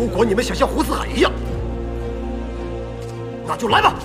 如果你们想像胡四海一样，那就来吧。